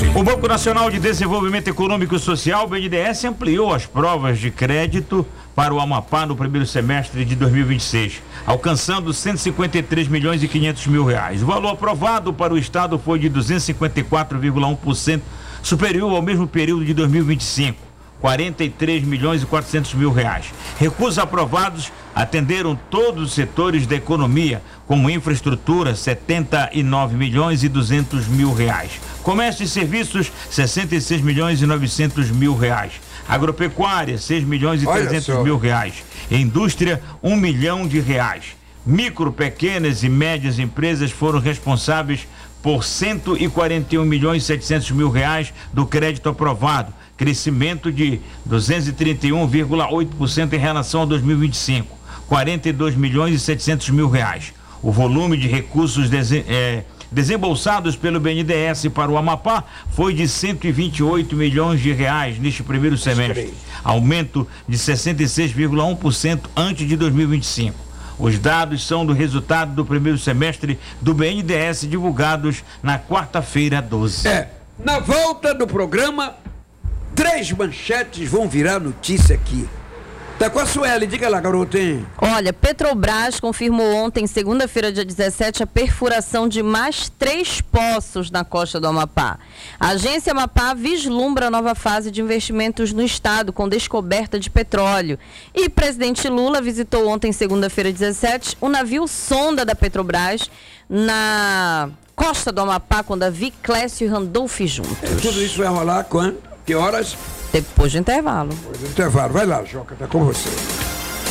O Banco Nacional de Desenvolvimento Econômico e Social, BNDES, ampliou as provas de crédito para o Amapá no primeiro semestre de 2026, alcançando 153 milhões e 500 mil reais. O valor aprovado para o estado foi de 254,1%, superior ao mesmo período de 2025, 43 milhões e 400 mil reais. Recursos aprovados atenderam todos os setores da economia, como infraestrutura, 79 milhões e 200 mil reais. Comércio e serviços, 66 milhões e 900 mil reais. Agropecuária, 6 milhões e 300 mil reais. Indústria, 1 milhão de reais. Micro, pequenas e médias empresas foram responsáveis por 141 milhões e 700 mil reais do crédito aprovado, crescimento de 231,8% em relação a 2025, 42 milhões e 700 mil reais. O volume de recursos desembolsados pelo BNDES para o Amapá foi de 128 milhões de reais neste primeiro semestre, aumento de 66,1% antes de 2025. Os dados são do resultado do primeiro semestre do BNDES, divulgados na quarta-feira 12. Na volta do programa, 3 manchetes vão virar notícia aqui. Tá com a Sueli, diga lá, garoto, hein? Olha, Petrobras confirmou ontem, segunda-feira, dia 17, a perfuração de mais 3 poços na costa do Amapá. A agência Amapá vislumbra a nova fase de investimentos no estado, com descoberta de petróleo. E presidente Lula visitou ontem, segunda-feira, 17, o navio sonda da Petrobras na costa do Amapá, com Davi, Clécio e Randolph juntos. Tudo isso vai rolar quando? Que horas? Depois do intervalo. Depois do intervalo. Vai lá, Joca, tá com você.